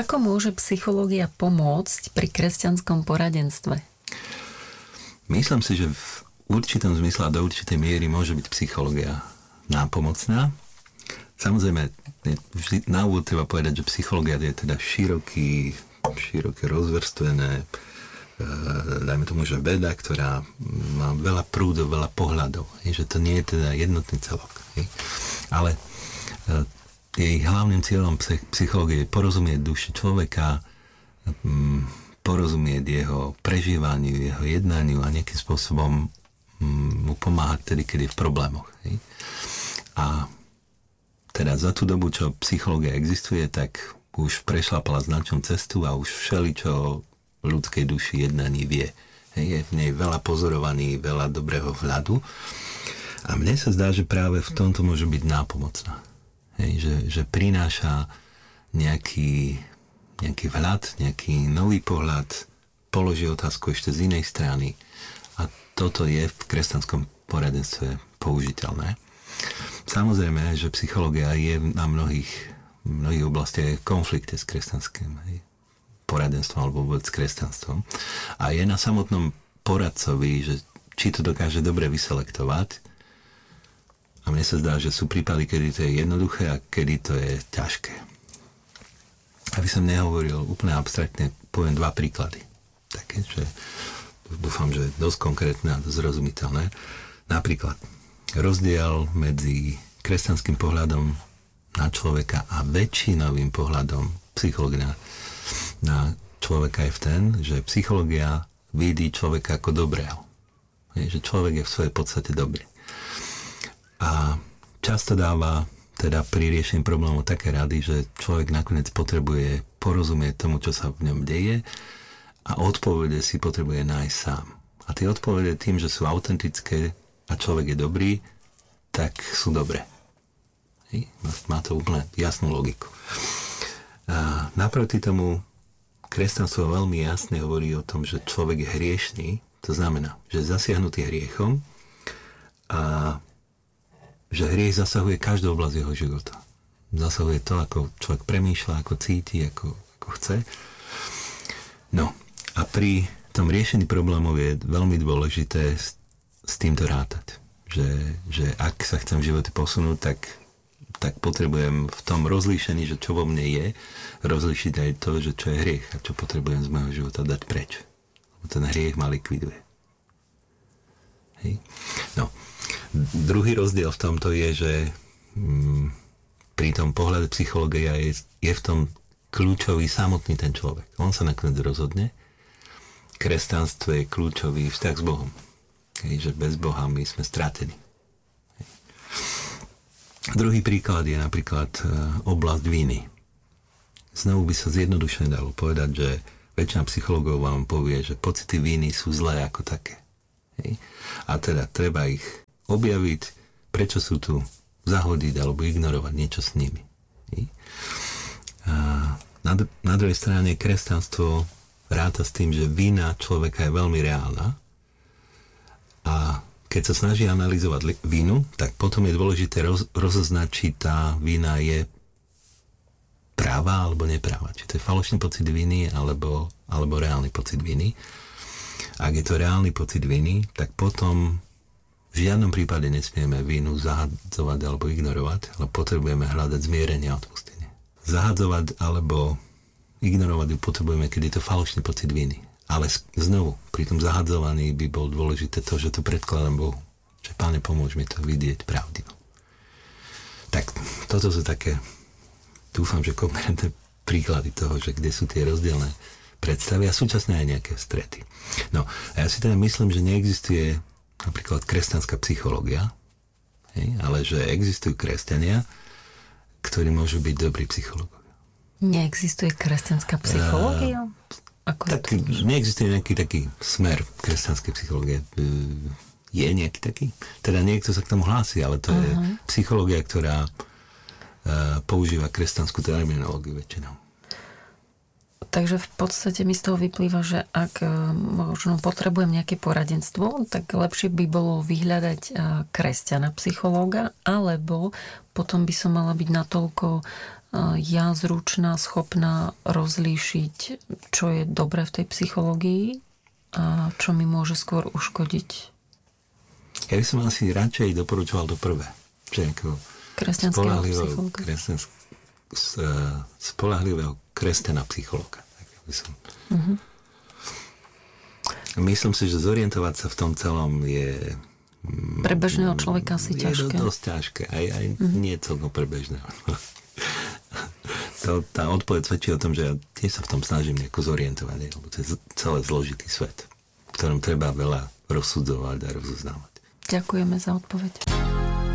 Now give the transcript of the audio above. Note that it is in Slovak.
Ako môže psychológia pomôcť pri kresťanskom poradenstve? Myslím si, že v určitom zmysle a do určitej miery môže byť psychológia nápomocná. Samozrejme, na úvod treba povedať, že psychológia je teda široké rozvrstvené, dajme tomu, že veda, ktorá má veľa prúdov, veľa pohľadov, že to nie je teda jednotný celok. Ale jej hlavným cieľom psychológie je porozumieť duši človeka, porozumieť jeho prežívaniu, jeho jednaniu a nejakým spôsobom mu pomáhať tedy, keď je v problémoch. A teda za tú dobu, čo psychológia existuje, tak už prešlapala značnú cestu a už všeličo ľudskej duši jednaní vie. Je v nej veľa pozorovaní, veľa dobrého vhľadu. A mne sa zdá, že práve v tomto môže byť nápomocná. Že prináša nejaký vhľad, nejaký nový pohľad, položí otázku ešte z inej strany. A toto je v kresťanskom poradenstve použiteľné. Samozrejme, že psychológia je na mnohých oblastiach v konflikte s kresťanským poradenstvom alebo vôbec s kresťanstvom. A je na samotnom poradcovi, že či to dokáže dobre vyselektovať. A mne sa zdá, že sú prípady, kedy to je jednoduché a kedy to je ťažké. Aby som nehovoril úplne abstraktne, poviem 2 príklady. Také, že dúfam, že dosť konkrétne a zrozumiteľné. Napríklad rozdiel medzi kresťanským pohľadom na človeka a väčšinovým pohľadom psychológia na človeka je v ten, že psychológia vidí človeka ako dobrého. Že človek je v svojej podstate dobrý. A často dáva teda pri riešení problémov také rady, že človek nakoniec potrebuje porozumieť tomu, čo sa v ňom deje a odpovede si potrebuje nájsť sám. A tie odpovede tým, že sú autentické a človek je dobrý, tak sú dobré. Má to úplne jasnú logiku. A naproti tomu kresťanstvo veľmi jasne hovorí o tom, že človek je hriešný, to znamená, že je zasiahnutý hriechom a že hriech zasahuje každú oblasť jeho života. Zasahuje to, ako človek premýšľa, ako cíti, ako chce. No a pri tom riešení problémov je veľmi dôležité s týmto rátať. Že ak sa chcem v živote posunúť, tak potrebujem v tom rozlíšení, že čo vo mne je, rozlíšiť aj to, že čo je hriech a čo potrebujem z môjho života dať preč. Lebo ten hriech ma likviduje. Hej. No. Druhý rozdiel v tomto je, že pri tom pohľade psychológia je v tom kľúčový samotný ten človek. On sa nakoniec rozhodne. Kresťanstvo je kľúčový vzťah s Bohom. Že bez Boha my sme stratení. Druhý príklad je napríklad oblasť viny. Znovu by sa zjednodušene dalo povedať, že väčšina psychológov vám povie, že pocity viny sú zlé ako také. A teda treba ich objaviť, prečo sú tu, zahodiť alebo ignorovať niečo s nimi. A na druhej strane kresťanstvo ráta s tým, že vina človeka je veľmi reálna a keď sa snaží analyzovať vinu, tak potom je dôležité rozoznať, či tá vina je práva alebo nepráva. Či to je falošný pocit viny alebo reálny pocit viny. Ak je to reálny pocit viny, tak potom v žiadnom prípade nesmieme vinu zahadzovať alebo ignorovať, ale potrebujeme hľadať zmierenie a odpustenie. Zahadzovať alebo ignorovať ju potrebujeme, keď je to falošný pocit viny. Ale znovu, pri tom zahadzovaní by bol dôležité to, že to predkladám Bohu. Že Páne, pomôž mi to vidieť pravdivo. Tak, toto sú také, dúfam, že konkrétne príklady toho, že kde sú tie rozdielne predstavy a súčasne aj nejaké strety. No, a ja si teda myslím, že neexistuje napríklad kresťanská psychológia, ale že existujú kresťania, ktorí môžu byť dobrí psychológovia. Neexistuje kresťanská psychológia? Neexistuje nejaký taký smer kresťanskej psychológie. Je nejaký taký? Teda niekto sa k tomu hlási, ale to je psychológia, ktorá používa kresťanskú terminológiu väčšinou. Takže v podstate mi z toho vyplýva, že ak možno potrebujem nejaké poradenstvo, tak lepšie by bolo vyhľadať kresťana, psychológa, alebo potom by som mala byť natoľko ja zručná, schopná rozlíšiť, čo je dobré v tej psychológii a čo mi môže skôr uškodiť? Ja by som asi radšej doporučoval to prvé. Že ako spolahlivého kresťana psychologa. Myslím si, že zorientovať sa v tom celom je pre bežného človeka asi ťažké. Je dosť ťažké. Aj nie celkom pre bežného. Tá odpoveď svedčí o tom, že ja tiež sa v tom snažím nejako zorientovať. Lebo to je celé zložitý svet, v ktorom treba veľa rozsudzovať a rozoznávať. Ďakujeme za odpoveď.